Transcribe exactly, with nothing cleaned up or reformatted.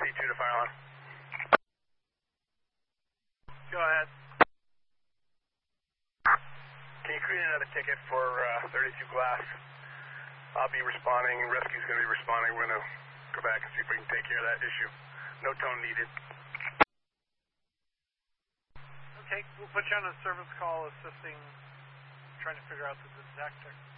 P two to fire alarm. Go ahead. Can you create another ticket for uh, thirty-two Glass? I'll be responding, rescue's going to be responding. We're going to go back and see if we can take care of that issue. No tone needed. Okay, we'll put you on a service call assisting, trying to figure out the detector.